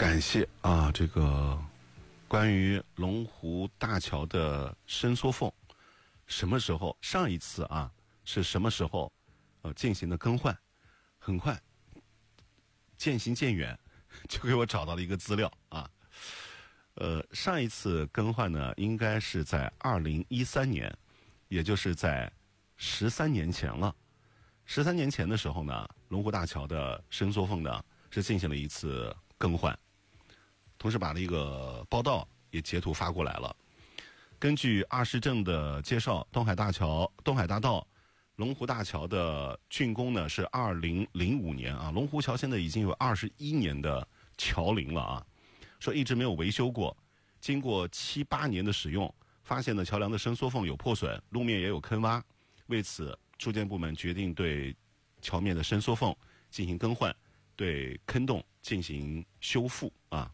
感谢啊，这个关于龙湖大桥的伸缩缝，什么时候上一次啊是什么时候进行的更换？很快渐行渐远，就给我找到了一个资料啊。上一次更换呢，应该是在2013年，也就是在13年前了。13年前的时候呢，龙湖大桥的伸缩缝呢是进行了一次更换，同时把那个报道也截图发过来了。根据二市政的介绍，东海大道龙湖大桥的竣工呢是2005年啊，龙湖桥现在已经有21年的桥龄了啊，说一直没有维修过。经过7、8年的使用，发现呢桥梁的伸缩缝有破损，路面也有坑洼，为此住建部门决定对桥面的伸缩缝进行更换，对坑洞进行修复啊。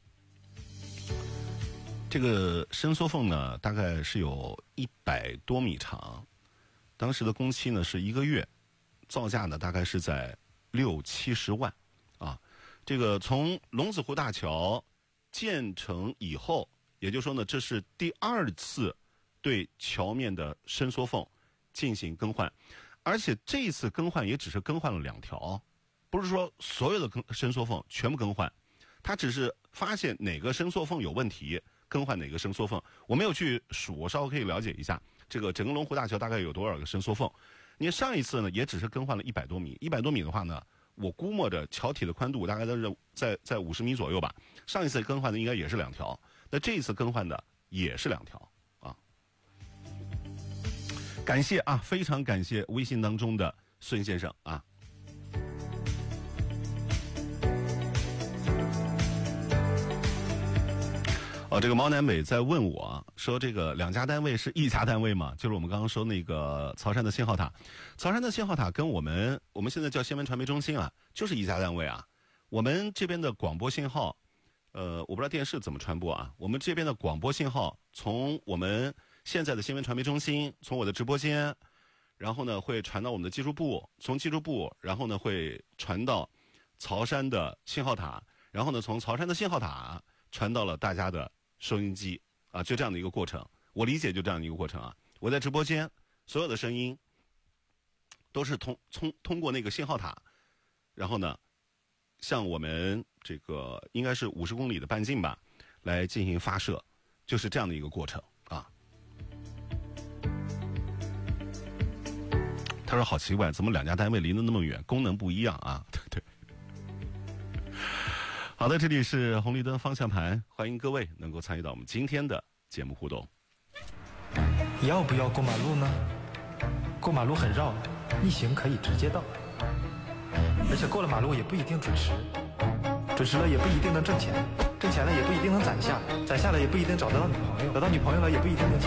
这个伸缩缝呢大概是有100多米长，当时的工期呢是1个月，造价呢大概是在60、70万啊。这个从龙子湖大桥建成以后，也就是说呢，这是第2次对桥面的伸缩缝进行更换，而且这一次更换也只是更换了2条，不是说所有的伸缩缝全部更换，它只是发现哪个伸缩缝有问题，更换哪个伸缩缝。我没有去数，我稍微可以了解一下这个整个龙湖大桥大概有多少个伸缩缝。你上一次呢也只是更换了100多米，100多米的话呢，我估摸着桥体的宽度大概在50米左右吧。上一次更换的应该也是2条，那这一次更换的也是2条啊。感谢啊，非常感谢微信当中的孙先生啊。这个毛南北在问我说，这个2家单位是一家单位吗？就是我们刚刚说那个曹山的信号塔，曹山的信号塔跟我们现在叫新闻传媒中心啊，就是一家单位啊。我们这边的广播信号，我不知道电视怎么传播啊。我们这边的广播信号从我们现在的新闻传媒中心，从我的直播间，然后呢会传到我们的技术部，从技术部，然后呢会传到曹山的信号塔，然后呢从曹山的信号塔传到了大家的收音机啊，就这样的一个过程。我理解就这样的一个过程啊。我在直播间，所有的声音都是通过那个信号塔，然后呢，向我们这个应该是50公里的半径吧，来进行发射，就是这样的一个过程啊。他说好奇怪，怎么2家单位离得那么远，功能不一样啊？对。好的，这里是红绿灯方向盘，欢迎各位能够参与到我们今天的节目互动。 要不要过马路呢？过马路很绕，逆行可以直接到，而且过了马路也不一定准时，准时了也不一定能挣钱，挣钱了也不一定能攒下，攒下了也不一定找得到女朋友，找到女朋友了也不一定能